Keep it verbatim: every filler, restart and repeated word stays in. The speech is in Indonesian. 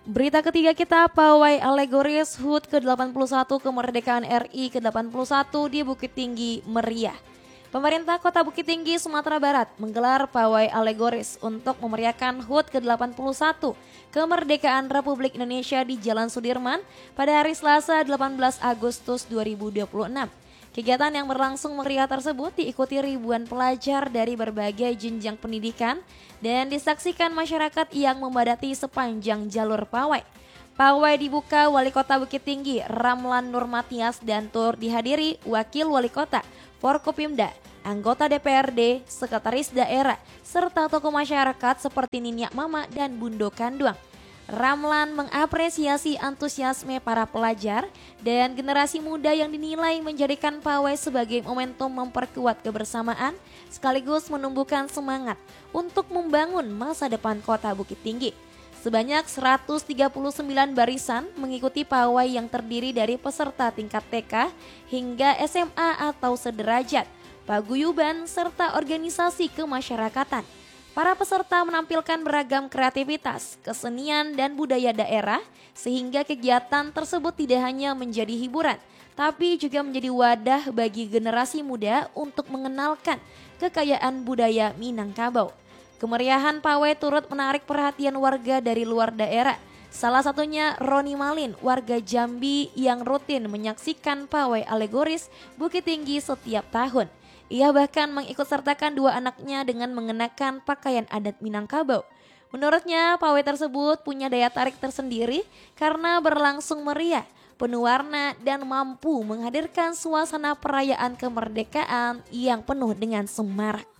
Berita ketiga kita, pawai alegoris H U T ke delapan puluh satu kemerdekaan R I ke delapan puluh satu di Bukit Tinggi meriah. Pemerintah Kota Bukit Tinggi, Sumatera Barat menggelar pawai alegoris untuk memeriahkan H U T ke delapan puluh satu kemerdekaan Republik Indonesia di Jalan Sudirman pada hari Selasa delapan belas Agustus dua ribu dua puluh enam. Kegiatan yang berlangsung meriah tersebut diikuti ribuan pelajar dari berbagai jenjang pendidikan dan disaksikan masyarakat yang memadati sepanjang jalur pawai. Pawai dibuka Wali Kota Bukit Tinggi Ramlan Nurmatias dan turut dihadiri Wakil Wali Kota, Forkopimda, anggota D P R D, Sekretaris Daerah, serta tokoh masyarakat seperti Ninyak Mama dan Bundo Kanduang. Ramlan mengapresiasi antusiasme para pelajar dan generasi muda yang dinilai menjadikan pawai sebagai momentum memperkuat kebersamaan sekaligus menumbuhkan semangat untuk membangun masa depan Kota Bukit Tinggi. Sebanyak seratus tiga puluh sembilan barisan mengikuti pawai yang terdiri dari peserta tingkat T K hingga S M A atau sederajat, paguyuban, serta organisasi kemasyarakatan. Para peserta menampilkan beragam kreativitas, kesenian, dan budaya daerah sehingga kegiatan tersebut tidak hanya menjadi hiburan, tapi juga menjadi wadah bagi generasi muda untuk mengenalkan kekayaan budaya Minangkabau. Kemeriahan pawai turut menarik perhatian warga dari luar daerah. Salah satunya Roni Malin, warga Jambi yang rutin menyaksikan pawai alegoris Bukit Tinggi setiap tahun. Ia bahkan mengikutsertakan dua anaknya dengan mengenakan pakaian adat Minangkabau. Menurutnya, pawai tersebut punya daya tarik tersendiri karena berlangsung meriah, penuh warna, dan mampu menghadirkan suasana perayaan kemerdekaan yang penuh dengan semarak.